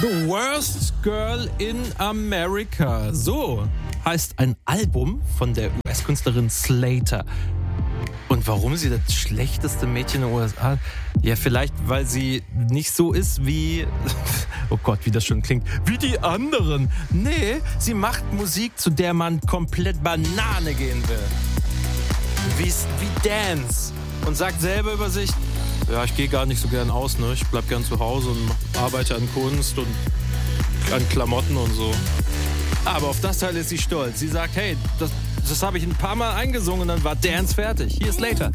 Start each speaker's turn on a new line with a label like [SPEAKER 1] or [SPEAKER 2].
[SPEAKER 1] The Worst Girl in America. So heißt ein Album von der US-Künstlerin Slater. Und warum sie das schlechteste Mädchen in den USA? Ja, vielleicht, weil sie nicht so ist wie... Oh Gott, wie das schon klingt. Wie die anderen. Nee, sie macht Musik, zu der man komplett Banane gehen will. Wie Dance. Und sagt selber über sich... Ja, ich gehe gar nicht so gern aus, ne? Ich bleib gern zu Hause und arbeite an Kunst und an Klamotten und so. Aber auf das Teil ist sie stolz. Sie sagt, hey, das habe ich ein paar Mal eingesungen und dann war Dance fertig. Hier ist Slater.